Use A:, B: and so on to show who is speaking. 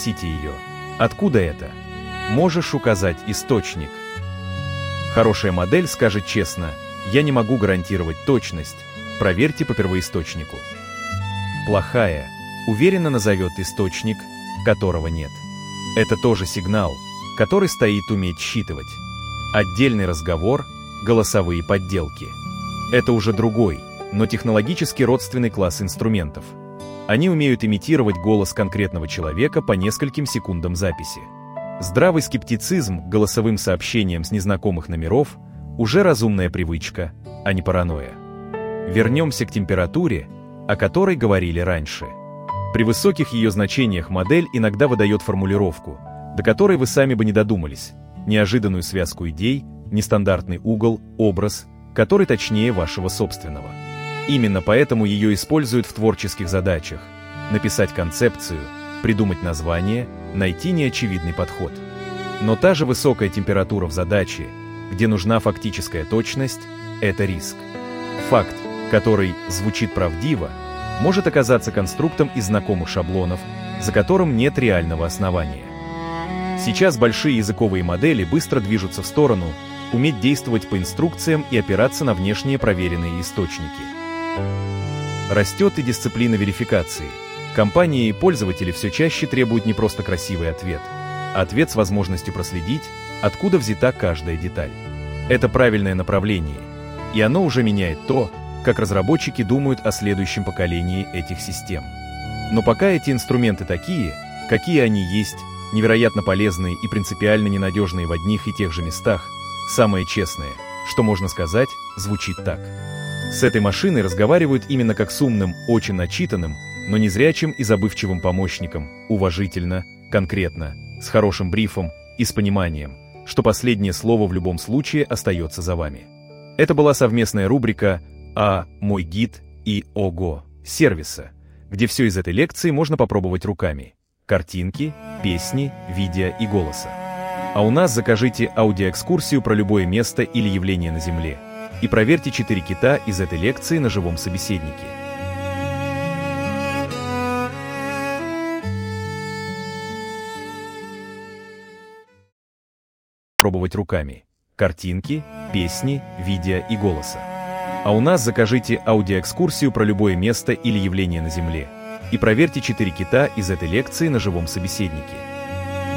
A: спросите ее: откуда это? Можешь указать источник. Хорошая модель скажет честно: я не могу гарантировать точность, проверьте по первоисточнику. Плохая уверенно назовет источник, которого нет. Это тоже сигнал, который стоит уметь считывать. Отдельный разговор — голосовые подделки. Это уже другой, но технологически родственный класс инструментов. Они умеют имитировать голос конкретного человека по нескольким секундам записи. Здравый скептицизм к голосовым сообщениям с незнакомых номеров уже разумная привычка, а не паранойя. Вернемся к температуре, о которой говорили раньше. При высоких ее значениях модель иногда выдает формулировку, до которой вы сами бы не додумались, неожиданную связку идей, нестандартный угол, образ, который точнее вашего собственного. Именно поэтому ее используют в творческих задачах: написать концепцию, придумать название, найти неочевидный подход. Но та же высокая температура в задаче, где нужна фактическая точность, это риск. Факт, который звучит правдиво, может оказаться конструктом из знакомых шаблонов, за которым нет реального основания. Сейчас большие языковые модели быстро движутся в сторону уметь действовать по инструкциям и опираться на внешние проверенные источники. Растет и дисциплина верификации. Компании и пользователи все чаще требуют не просто красивый ответ, а ответ с возможностью проследить, откуда взята каждая деталь. Это правильное направление, и оно уже меняет то, как разработчики думают о следующем поколении этих систем. Но пока эти инструменты такие, какие они есть, невероятно полезные и принципиально ненадежные в одних и тех же местах, самое честное, что можно сказать, звучит так. С этой машиной разговаривают именно как с умным, очень начитанным, но незрячим и забывчивым помощником, уважительно, конкретно, с хорошим брифом и с пониманием, что последнее слово в любом случае остается за вами. Это была совместная рубрика «Мой гид» и «Ого» сервиса, где все из этой лекции можно попробовать руками. Картинки, песни, видео и голоса. А у нас закажите аудиоэкскурсию про любое место или явление на Земле и проверьте 4 кита из этой лекции на живом собеседнике. Пробовать руками. Картинки, песни, видео и голоса. А у нас закажите аудиоэкскурсию про любое место или явление на Земле и проверьте 4 кита из этой лекции на живом собеседнике.